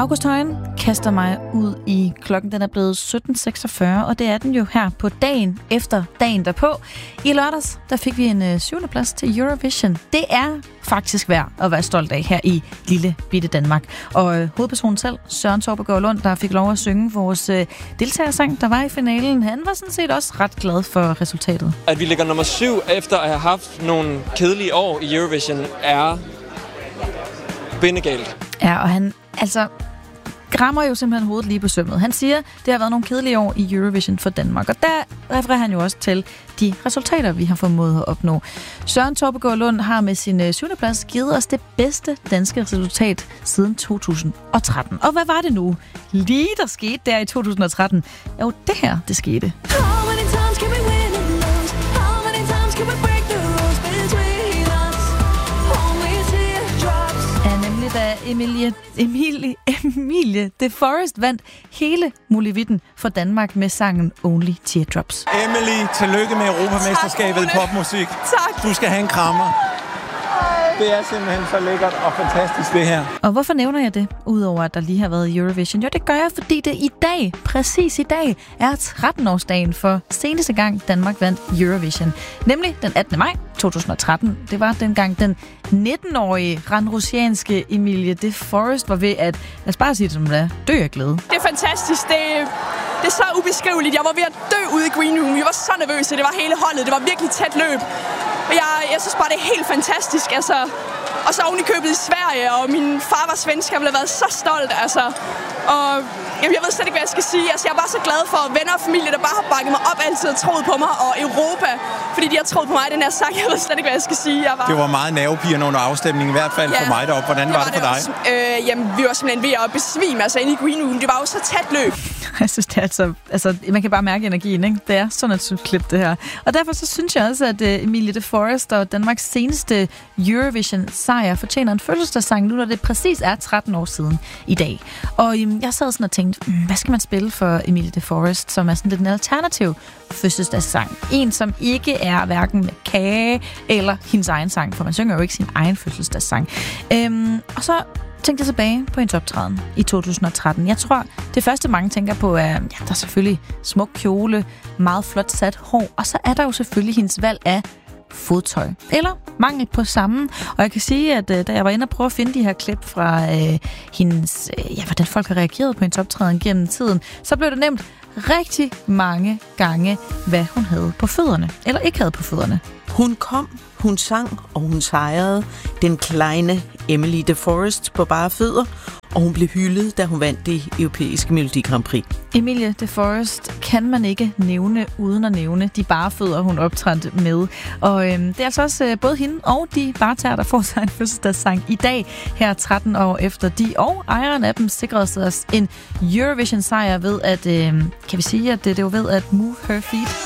August Højen kaster mig ud i klokken. Den er blevet 17.46, og det er den jo her på dagen efter dagen derpå. I lørdags, der fik vi en 7. plads til Eurovision. Det er faktisk værd at være stolt af her i lille bitte Danmark. Og hovedpersonen selv, Søren Torpegaard Lund, der fik lov at synge vores deltagersang, der var i finalen, han var sådan set også ret glad for resultatet. At vi ligger nummer 7 efter at have haft nogle kedelige år i Eurovision er bindegalt. Ja, og han rammer jo simpelthen hovedet lige på sømmet. Han siger, det har været nogle kedelige år i Eurovision for Danmark, og der refererer han jo også til de resultater, vi har formået at opnå. Søren Torpegaard Lund har med sin 7. plads givet os det bedste danske resultat siden 2013. Og hvad var det nu lige, der skete der i 2013? Jo, det her, det skete. Da Emilie De Forest vandt hele muligheden for Danmark med sangen Only Teardrops. Emily, tillykke med Europamesterskabet i popmusik. Tak. Du skal have en krammer. Det er simpelthen så lækkert og fantastisk, det her. Og hvorfor nævner jeg det, udover at der lige har været Eurovision? Jo, det gør jeg, fordi det i dag, præcis i dag, er 13-årsdagen for seneste gang Danmark vandt Eurovision. Nemlig den 18. maj 2013. Det var dengang den 19-årige randrusianske Emilie De Forest var ved at, lad os bare sige det som det er, dø af glæde. Det er fantastisk. Det er så ubeskriveligt. Jeg var ved at dø ude i Green Room. Vi var så nervøse. Det var hele holdet. Det var virkelig tæt løb. Jeg synes bare, det er helt fantastisk. Altså. Og så oven i købet i Sverige, og min far var svensk. Jeg ville have været så stolt. Altså. Og jeg ved slet ikke, hvad jeg skal sige. Altså, jeg er bare så glad for venner og familie, der bare har bakket mig op altid og troet på mig. Og Europa, fordi de har troet på mig i den her sang. Jeg ved slet ikke, hvad jeg skal sige. Det var meget nervepirrende under afstemningen, i hvert fald for mig deroppe. Hvordan var det for dig? Jamen, vi var simpelthen ved at besvime inde i Green Room. Det var jo så tæt løb. Jeg synes, det er altså, man kan bare mærke energien, ikke? Det er sådan et klip, det her. Og derfor så synes jeg også, at Emilie De Forest og Danmarks seneste Eurovision-sejr fortjener en fødselsdagssang, nu når det præcis er 13 år siden i dag. Og jeg sad sådan og tænkte, hvad skal man spille for Emilie De Forest, som er sådan lidt en alternativ fødselsdagssang? En, som ikke er hverken med kage eller hendes egen sang, for man synger jo ikke sin egen fødselsdagssang. Og så tænkte jeg tilbage på hendes optræden i 2013. Jeg tror, det første mange tænker på er, der er selvfølgelig smuk kjole, meget flot sat hår, og så er der jo selvfølgelig hendes valg af fodtøj, eller mangel på samme. Og jeg kan sige, at da jeg var inde og prøve at finde de her klip fra hendes, hvordan folk har reageret på hendes optræden gennem tiden, så blev det nemt rigtig mange gange, hvad hun havde på fødderne, eller ikke havde på fødderne. Hun kom, hun sang, og hun sejrede den kleine Emily De Forest på bare fødder, og hun blev hyldet, da hun vandt det europæiske Melodi Grand Prix. Emilie De Forest kan man ikke nævne uden at nævne de bare fødder, hun optrådte med. Og det er altså også både hende og de bartærer, der får sig en fødselsdagssang i dag, her 13 år efter de og ejeren af dem sikrede sig en Eurovision-sejr ved at, kan vi sige, at det var ved at move her feet.